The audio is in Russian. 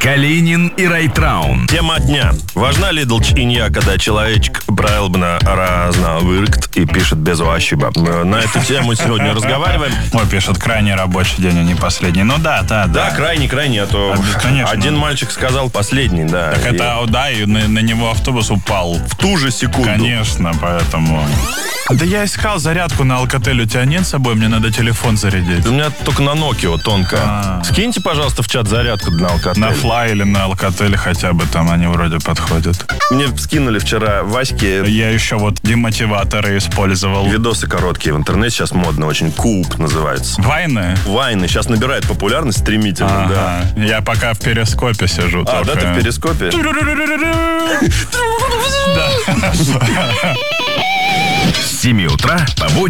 Калинин и Райтраун. Тема дня. Важна ли долчинья, когда человечек правильно разновыркт и пишет без ошибок? На эту тему сегодня разговариваем. Ой, пишет, крайний рабочий день, а не последний. Ну да. Да, крайний, а то конечно. один мальчик сказал последний, да. Так это, да, и на него автобус упал. В ту же секунду. Конечно, поэтому... Да я искал зарядку на Alcatel. У тебя нет с собой? Мне надо телефон зарядить. У меня только на Nokia тонкая. Скиньте, пожалуйста, в чат зарядку на Alcatel. На Fly или на Alcatel хотя бы, там они вроде подходят. Мне скинули вчера Ваське. Я еще вот демотиваторы использовал. Видосы короткие в интернете сейчас модно, очень Куб называется. Вайны? Вайны сейчас набирают популярность стремительно, да. Я пока в перископе сижу. А, да, ты в перископе? С 7 утра по будням